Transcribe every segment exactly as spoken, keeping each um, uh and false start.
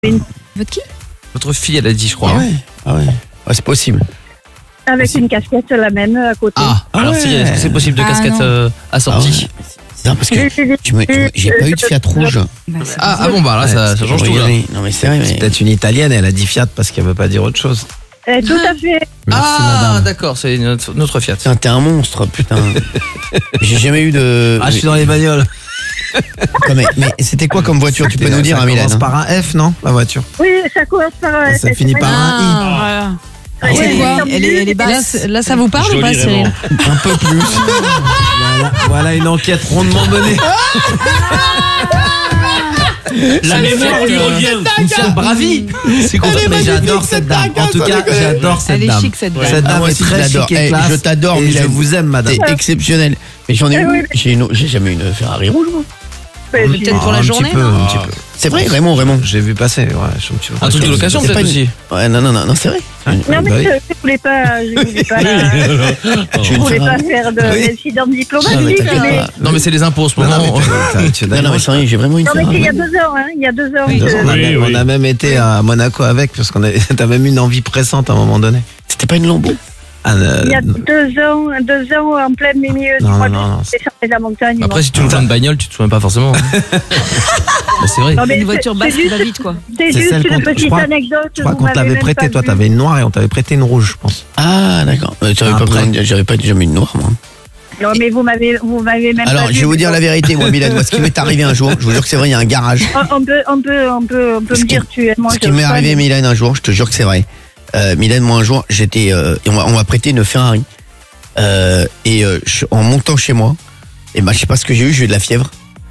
Une... Votre qui? Votre fille, elle a dit, je crois. Ah ouais, ah ouais. Ouais, c'est possible. Avec une casquette la même à côté. Ah, Ah alors ouais. Cyril, est-ce que c'est possible de Ah, casquette non. euh, Ah assortie? ouais. C'est ça, parce que J'ai- j'ai- tu me- tu me- j'ai pas eu de Fiat rouge. Bah, c'est ah, bizarre. ah bon, bah là, ça, ça change tout. Là. Non mais c'est vrai, C'est mais... peut-être une italienne, elle a dit Fiat parce qu'elle veut pas dire autre chose. Euh, tout à fait. Ah, d'accord, c'est notre, notre Fiat. Putain, t'es un monstre, putain. J'ai jamais eu de... Ah, je suis dans les bagnoles. Quoi, mais mais c'était quoi comme voiture? Tu peux nous dire, ça hein, Mylène? commence par un F, non, la voiture? Oui, ça commence par. euh, Ça c'est- finit c'est par pas- un I. Ah, voilà. Ah, C'est oui, quoi oui, elle, est, elle est oui, basse. Là, c'est- là, ça vous parle ou pas, Joli, Cyril? vraiment. Un peu plus. Voilà, voilà une enquête rondement menée. La mémoire lui revient. Une Fiat Bravi. C'est quoi? Mais j'adore cette dame. En tout cas, j'adore cette Elle est dame. chic, cette dame. Cette Ah, dame moi est aussi, je très l'adore. chic et Eh, classe. je t'adore, et je Mylène. vous aime, madame. T'es exceptionnel. Mais j'en ai Eh eu. oui. J'ai une- j'ai jamais eu une Ferrari rouge, moi. Ouais, j'ai- Peut-être pour la un journée, petit peu, non un petit peu. C'est vrai, Raymond, Raymond. J'ai vu passer, ouais, je suis un petit peu. Un truc de location, C'est peut-être pas une- aussi. Ouais, non, non, non, non, c'est vrai. Non, mais Bah oui. je ne voulais pas, je voulais pas, la- J'ai je une voulais pas Ferrari. faire de- Oui. d'incident Non, mais diplomatique. t'inquiète Mais... pas. Non, mais c'est les impôts en ce Non, non, moment. mais t'as- tu as Non, non, d'ailleurs- mais c'est vrai, j'ai vraiment une Non, mais c'est il y a Ferrari. deux ans, hein. Il y a deux ans. Deux que- ans, on, a, Oui, on oui. a même été à Monaco avec, parce qu'on a, t'as même eu une envie pressante à un moment donné. C'était pas une Lambo. Ah, euh, Il y a deux ans, deux ans en plein milieu du Non, mois non, non, de sur la montagne. Après, bon. si tu loues une bagnole, tu te souviens pas forcément. Bah, c'est vrai. Non, mais Une c'est- voiture c'est basse qui juste- va vite, quoi. C'est C'est juste celle une qu'on- je petite crois- anecdote. je crois vous qu'on m'avez t'avait même prêté, pas toi, vu. t'avais une noire et on t'avait prêté une rouge, je pense. Ah, d'accord. Euh, J'avais pas, Après. besoin de- j'avais pas jamais eu de noir, moi. Non, mais vous m'avez, vous m'avez même Alors, pas je vu, vais vous mais dire bon. la vérité, moi, Mylène. Moi, ce qui m'est arrivé un jour, je vous jure que c'est vrai, il y a un garage. On on peut, on peut, on peut, on peut Ce me qui- dire tu es moi. Ce je qui m'est sais pas, arrivé, mais- Mylène, un jour, je te jure que c'est vrai. Euh, Mylène, moi, un jour, j'étais, euh, et on m'a on m'a prêté une Ferrari. Euh, et euh, je- en montant chez moi, et ben, je sais pas ce que j'ai eu, j'ai eu de la fièvre.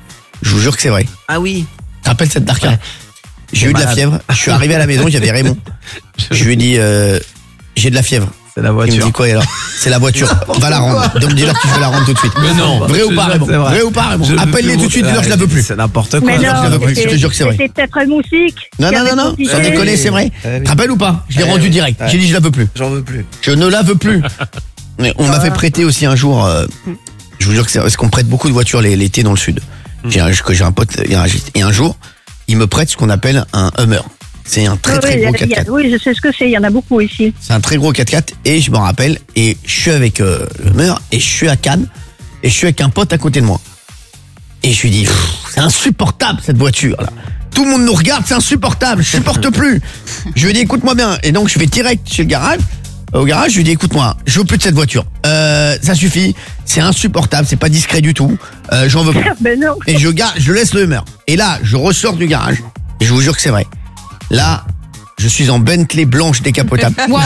Je vous jure que c'est vrai. Ah oui. Tu te rappelles cette Darka? J'ai eu de la malade. fièvre. Je suis arrivé à la maison, j'avais Raymond. Je lui ai dit, euh, j'ai de la fièvre. C'est la Il me voiture. dit quoi alors? C'est la voiture. Va la rendre. Donc dis-leur que je vais la rendre tout de suite. Mais non. Vrai ou pas, C'est Raymond? vrai. Vrai ou pas, Raymond? Je veux Appelle-les plus tout de suite, mon- dis-leur que je la veux plus. C'est n'importe quoi. Mais je la veux non, plus, je te jure que c'est vrai. c'était peut-être un moustique. Non, qui non, avait non, non, profité. sans déconner, c'est vrai. Eh oui. Tu te rappelles ou pas? Je l'ai Eh rendu oui. direct. Ouais. J'ai dit je la veux plus. J'en veux plus. Je ne la veux plus. Mais on m'a fait prêter aussi un jour. euh, je vous jure que c'est parce qu'on prête beaucoup de voitures l'é- l'été dans le sud. J'ai un, que j'ai un pote et un, et un jour, il me prête ce qu'on appelle un Hummer. C'est un très Oui, très oui, gros il y a- il y a- quatre-quatre. oui, je sais ce que c'est. Il y en a beaucoup ici. C'est un très gros quatre-quatre et je me rappelle et je suis avec euh, le Hummer et je suis à Cannes et je suis avec un pote à côté de moi. Et je lui dis, Pff, c'est insupportable cette voiture là. Tout le monde nous regarde, c'est insupportable, je supporte plus. Je lui dis, écoute-moi bien. Et donc je vais direct chez le garage. Au garage, je lui dis, écoute-moi, je veux plus de cette voiture. Euh, ça suffit, c'est insupportable, c'est pas discret du tout. Euh, j'en veux plus. Ben non. Et je garde, je laisse le Hummer. Et là, je ressors du garage. Et je vous jure que c'est vrai. Là, je suis en Bentley blanche décapotable. Waouh!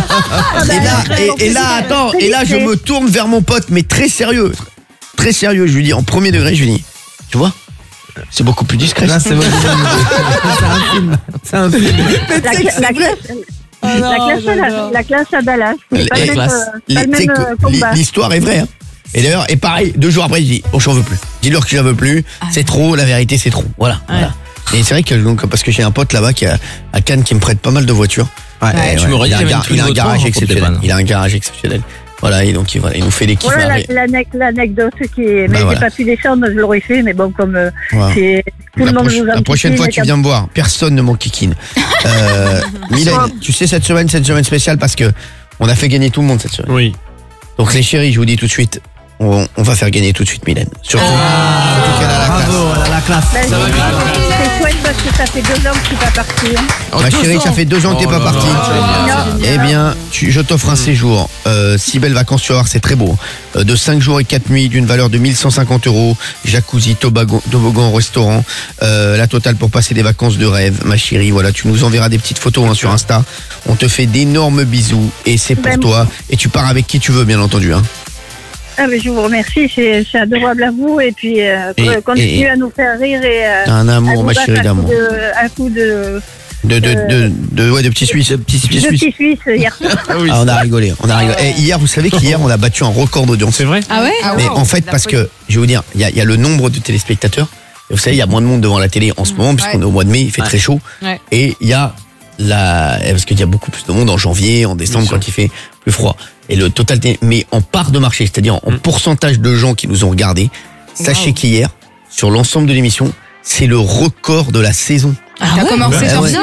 Et là, et, et là, attends, et là, je me tourne vers mon pote, mais très sérieux, très sérieux. Je lui dis en premier degré, je lui dis, tu vois, c'est beaucoup plus discret. Là, c'est votre C'est un film. C'est un film. La, cla- la classe, Ah la, classe à la, la classe à Dallas. C'est pas La le même, classe. euh, pas Les- le tu sais même que euh, combat. L'histoire est vraie. Hein. Et d'ailleurs, et pareil, deux jours après, je dis, oh, j'en veux plus. Dis-leur que je la veux plus. C'est trop, la vérité, c'est trop. Voilà. voilà. Et c'est vrai que donc parce que j'ai un pote là-bas qui a, à Cannes qui me prête pas mal de voitures. Ouais, Et tu m'aurais il dit a un, qu'il y avait gar- une il a un Twingo garage trois, exceptionnel. faut Il a un garage exceptionnel. Voilà, et donc il, voilà, il nous fait des kiffs. Voilà hein. la- l'anec- l'anecdote qui est. Mais Bah, j'ai voilà. pas pu descendre, je l'aurais fait, mais bon, comme euh, Voilà. c'est. Tout La, le monde proche- vous en la prochaine kikine, fois, et tu comme- viens me voir. Personne ne m'enquiquine. Euh, Mylène, tu sais, cette semaine, c'est une semaine spéciale parce que on a fait gagner tout le monde cette semaine. Oui. Donc, les chéris, je vous dis tout de suite, on, on va faire gagner tout de suite Mylène. Surtout, surtout qu'elle a la classe. Bravo, elle a la classe. Ben, Ça va c'est- vite, c'est chouette parce que ça fait deux ans que je suis pas partie. hein. Oh, Ma deux chérie, ans. ça fait deux ans que t'es Oh pas là partie. là. Non, Eh bien, tu- je t'offre un séjour. Euh, si belles vacances, tu vas voir, c'est très beau. Euh, de cinq jours et quatre nuits d'une valeur de mille cent cinquante euros. Jacuzzi, toboggan, toboggan, restaurant. Euh, la totale pour passer des vacances de rêve. Ma chérie, voilà, tu nous enverras des petites photos hein, sur Insta. On te fait d'énormes bisous et c'est pour Ben, toi. Et tu pars avec qui tu veux, bien entendu. Hein. Ah, mais je vous remercie, c'est c'est adorable à vous et puis euh, Et- continuez et- à nous faire rire et euh, Un à amour, nous ma battre chérie un coup d'amour. de, un coup de, De, de, de, de, ouais, de petits Suisses. De petits de Suisses. petit Suisse hier soir. Ah oui. Ah, on a rigolé, on a rigolé. Et hier, vous savez qu'hier, on a battu un record d'audience. C'est vrai? Ah ouais? Mais en fait, parce que, je vais vous dire, il y a, il y a le nombre de téléspectateurs. Et vous savez, il y a moins de monde devant la télé en ce moment, puisqu'on est au mois de mai, il fait très chaud. Ouais. Et il y a la, parce qu'il y a beaucoup plus de monde en janvier, en décembre, quand il fait plus froid. Et le total, mais en part de marché, c'est-à-dire en pourcentage de gens qui nous ont regardés, sachez Wow. qu'hier, sur l'ensemble de l'émission, c'est le record de la saison. Ah T'as ouais commencé Ouais, sur ouais. ça.